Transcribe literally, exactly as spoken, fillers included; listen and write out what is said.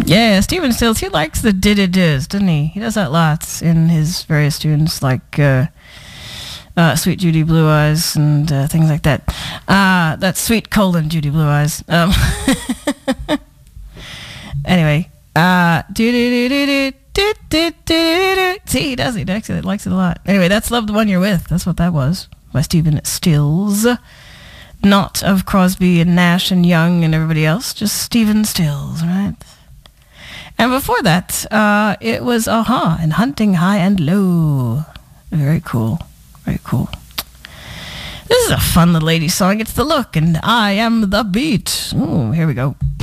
Yeah, Stephen Stills, he likes the did-it-is, doesn't he? He does that lots in his various tunes, like uh, uh, Sweet Judy Blue Eyes and uh, things like that. Uh, that's Sweet colon Judy Blue Eyes. Um, anyway, uh, see, he does it. He actually likes it a lot. Anyway, that's Love the One You're With. That's what that was, by Stephen Stills. Not of Crosby and Nash and Young and everybody else, just Stephen Stills, right? And before that, uh, it was Aha and Hunting High and Low. Very cool. Very cool. This is a fun little eighties song. It's The Look and I Am the Beat. Ooh, here we go.